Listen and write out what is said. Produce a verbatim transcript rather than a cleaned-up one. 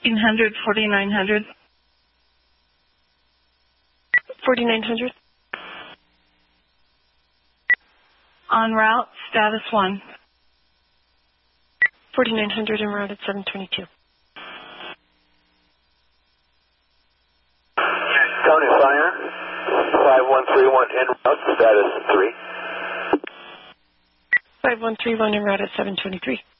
eighteen hundred, forty-nine hundred. forty-nine hundred. En route, status one. forty-nine hundred en route at seven twenty-two. County Fire, five one three one en route, status three. five one three one en route at seven twenty-three.